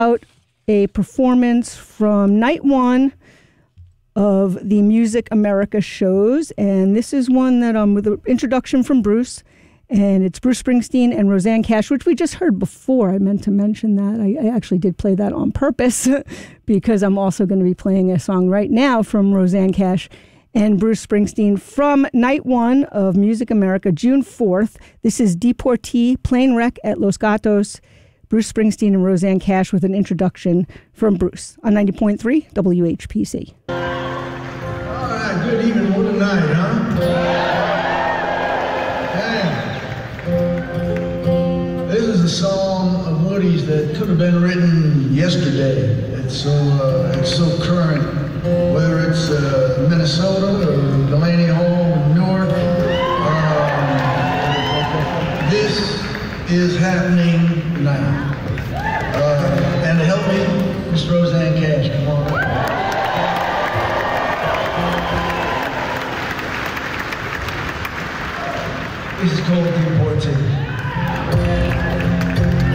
out a performance from night one of the Music America shows, and this is one that with an introduction from Bruce, and it's Bruce Springsteen and Rosanne Cash, which we just heard before. I meant to mention that. I actually did play that on purpose because I'm also going to be playing a song right now from Rosanne Cash and Bruce Springsteen from night one of Music America, June 4th. This is Deportee, Plane Wreck at Los Gatos, Bruce Springsteen and Rosanne Cash with an introduction from Bruce on 90.3 WHPC. Good evening, what a night, huh? Yeah. This is a song of Woody's that could have been written yesterday. It's so current, whether it's Minnesota or Delaney Hall in Newark. This is happening now. And to help me, Miss Rosanne Cash, come on. This is called Deportee.